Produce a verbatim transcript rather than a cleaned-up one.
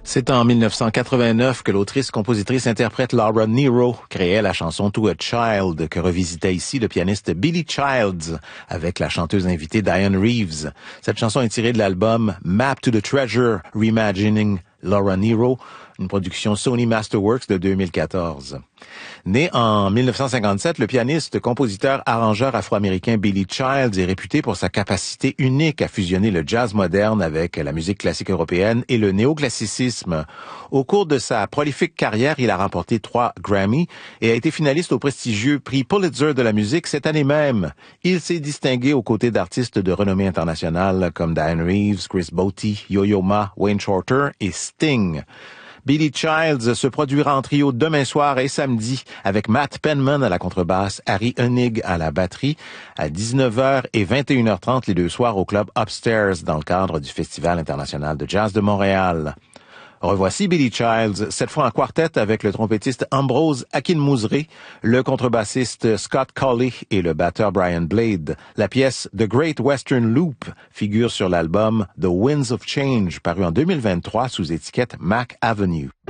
C'est en mille neuf cent quatre-vingt-neuf que l'autrice-compositrice-interprète Laura Nyro créait la chanson To a Child, que revisitait ici le pianiste Billy Childs avec la chanteuse invitée Diane Reeves. Cette chanson est tirée de l'album Map to the Treasure, Reimagining Laura Nyro, une production Sony Masterworks de deux mille quatorze. Né en mille neuf cent cinquante-sept, le pianiste, compositeur, arrangeur afro-américain Billy Childs est réputé pour sa capacité unique à fusionner le jazz moderne avec la musique classique européenne et le néoclassicisme. Au cours de sa prolifique carrière, il a remporté trois Grammy et a été finaliste au prestigieux prix Pulitzer de la musique cette année même. Il s'est distingué aux côtés d'artistes de renommée internationale comme Diane Reeves, Chris Botti, Yo-Yo Ma, Wayne Shorter et Sting. Billy Childs se produira en trio demain soir et samedi avec Matt Penman à la contrebasse, Harry Hoenig à la batterie à dix-neuf heures et vingt et une heures trente les deux soirs au club Upstairs dans le cadre du Festival international de jazz de Montréal. Revoici Billy Childs, cette fois en quartet avec le trompettiste Ambrose Akinmusre, le contrebassiste Scott Colley et le batteur Brian Blade. La pièce The Great Western Loop figure sur l'album The Winds of Change, paru en deux mille vingt-trois sous étiquette Mac Avenue.